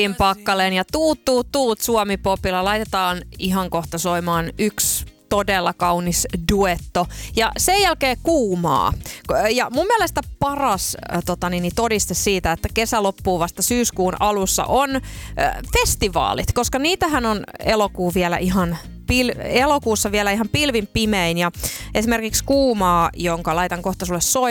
Pakkaleen ja tuut Suomi-popilla. Laitetaan ihan kohta soimaan yksi todella kaunis duetto. Ja sen jälkeen Kuumaa. Ja mun mielestä paras todiste siitä, että kesä loppuu vasta syyskuun alussa on festivaalit, koska niitähän on elokuussa vielä ihan pilvin pimein. Ja esimerkiksi Kuumaa, jonka laitan kohta sulle soimaan,